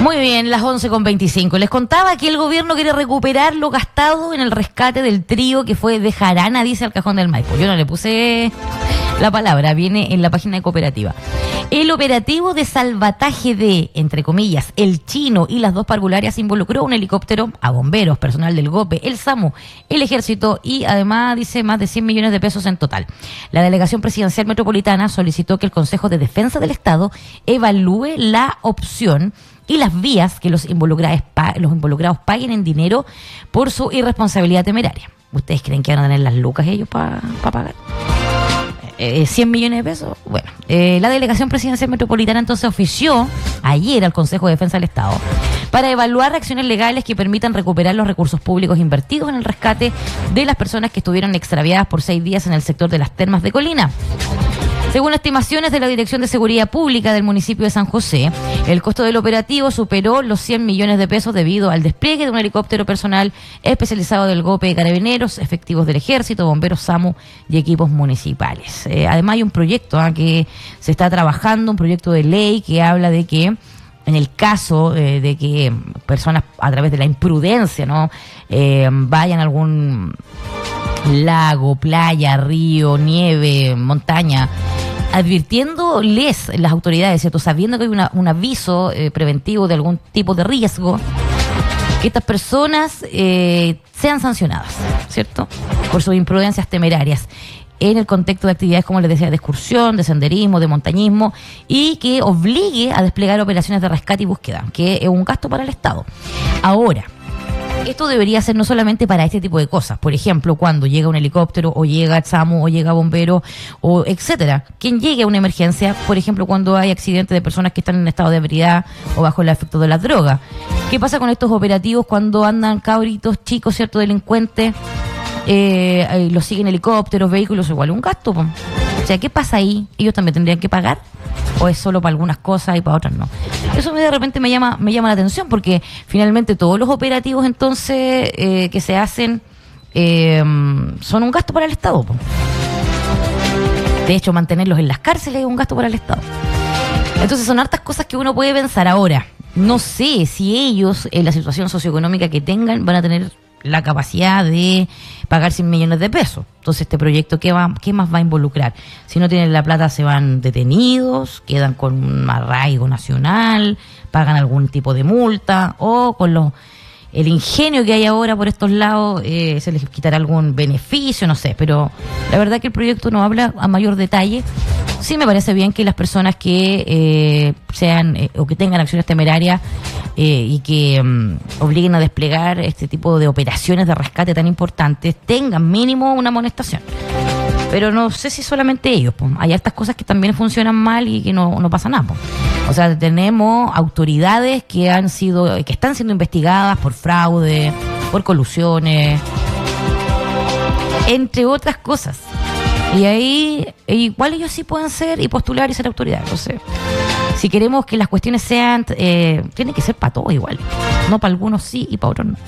Muy bien, las 11:25. Les contaba que el gobierno quiere recuperar lo gastado en el rescate del trío que fue de Jarana, dice al Cajón del Maipo. Yo no le puse la palabra, viene en la página de Cooperativa. El operativo de salvataje de, entre comillas, el Chino y las dos parvularias involucró un helicóptero, a bomberos, personal del GOPE, el SAMU, el Ejército y además, dice, más de 100 millones de pesos en total. La Delegación Presidencial Metropolitana solicitó que el Consejo de Defensa del Estado evalúe la opción y las vías que los involucrados paguen en dinero por su irresponsabilidad temeraria. ¿Ustedes creen que van a tener las lucas ellos para pagar? 100 millones de pesos. Bueno, la Delegación Presidencial Metropolitana entonces ofició ayer al Consejo de Defensa del Estado para evaluar acciones legales que permitan recuperar los recursos públicos invertidos en el rescate de las personas que estuvieron extraviadas por 6 días en el sector de las Termas de Colina. Según estimaciones de la Dirección de Seguridad Pública del municipio de San José, el costo del operativo superó los 100 millones de pesos debido al despliegue de un helicóptero personal especializado del GOPE de Carabineros, efectivos del Ejército, bomberos, SAMU y equipos municipales. Además hay un proyecto que se está trabajando, un proyecto de ley que habla de que en el caso de que personas a través de la imprudencia vayan a algún lago, playa, río, nieve, montaña, advirtiéndoles las autoridades, ¿cierto? Sabiendo que hay un aviso preventivo de algún tipo de riesgo, que estas personas sean sancionadas, ¿cierto? Por sus imprudencias temerarias en el contexto de actividades, como les decía, de excursión, de senderismo, de montañismo, y que obligue a desplegar operaciones de rescate y búsqueda, que es un gasto para el Estado. Ahora, esto debería ser no solamente para este tipo de cosas. Por ejemplo, cuando llega un helicóptero, o llega SAMU, o llega bombero, o etcétera. Quien llegue a una emergencia, por ejemplo, cuando hay accidentes de personas que están en estado de ebriedad o bajo el efecto de las drogas. ¿Qué pasa con estos operativos cuando andan cabritos, chicos, cierto, delincuentes? Los siguen helicópteros, vehículos, igual un gasto. O sea, ¿qué pasa ahí? ¿Ellos también tendrían que pagar? ¿O es solo para algunas cosas y para otras no? Eso de repente me llama la atención, porque finalmente todos los operativos entonces que se hacen son un gasto para el Estado. De hecho, mantenerlos en las cárceles es un gasto para el Estado. Entonces son hartas cosas que uno puede pensar. Ahora, no sé si ellos, en la situación socioeconómica que tengan, van a tener la capacidad de pagar 100 millones de pesos. Entonces, este proyecto, ¿qué más va a involucrar? Si no tienen la plata, se van detenidos, quedan con un arraigo nacional, pagan algún tipo de multa, o con el ingenio que hay ahora por estos lados, se les quitará algún beneficio, no sé. Pero la verdad que el proyecto no habla a mayor detalle. Sí me parece bien que las personas que sean o que tengan acciones temerarias y que obliguen a desplegar este tipo de operaciones de rescate tan importantes tengan mínimo una amonestación. Pero no sé si solamente ellos, pues. Hay estas cosas que también funcionan mal y que no pasa nada, pues. O sea, tenemos autoridades que están siendo investigadas por fraude, por colusiones, entre otras cosas. Y ahí, igual ellos sí pueden ser y postular y ser autoridad. Entonces, si queremos que las cuestiones sean, tiene que ser para todos igual. No para algunos sí y para otros no.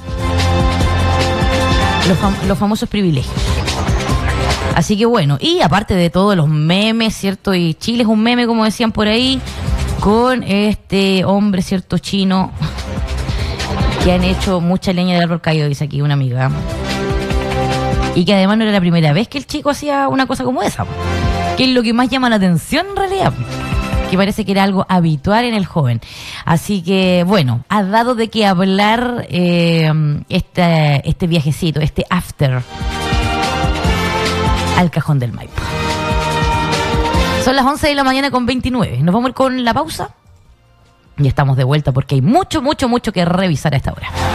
Los famosos privilegios. Así que bueno, y aparte de todos los memes, ¿cierto? Y Chile es un meme, como decían por ahí, con este hombre, ¿cierto? Chino, que han hecho mucha leña del árbol caído, dice aquí una amiga. Y que además no era la primera vez que el chico hacía una cosa como esa, que es lo que más llama la atención en realidad, que parece que era algo habitual en el joven. Así que bueno, ha dado de qué hablar este viajecito, este after al Cajón del Maipo. Son las 11:29. Nos vamos a ir con la pausa y estamos de vuelta porque hay mucho que revisar a esta hora.